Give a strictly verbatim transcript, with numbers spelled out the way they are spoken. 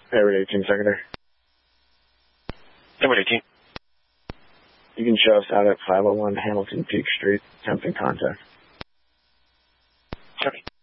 Edward eighteen, secondary. Edward eighteen. You can show us out at five oh one Hamilton Peak Street, attempting contact. Copy.